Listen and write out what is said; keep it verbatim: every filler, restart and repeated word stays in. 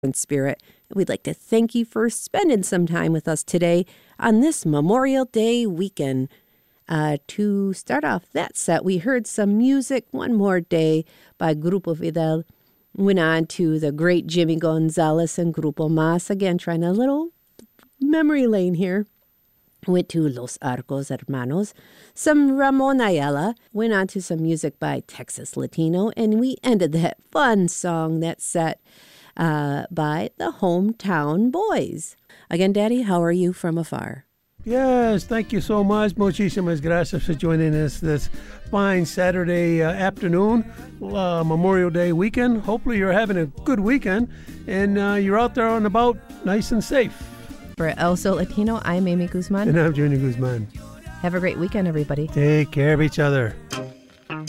in spirit. We'd like to thank you for spending some time with us today on this Memorial Day weekend. Uh, to start off that set, we heard some music, One More Day by Grupo Fidel. Went on to the great Jimmy Gonzalez and Grupo Mas. Again, trying a little memory lane here. Went to Los Arcos Hermanos. Some Ramon Ayala. Went on to some music by Texas Latino. And we ended that fun song, that set, uh, by the Hometown Boys. Again, Daddy, how are you from afar? Yes, thank you so much. Muchísimas gracias for joining us this fine Saturday uh, afternoon, uh, Memorial Day weekend. Hopefully you're having a good weekend and uh, you're out there on the boat nice and safe. For El Sol Latino, I'm Amy Guzman. And I'm Junior Guzman. Have a great weekend, everybody. Take care of each other.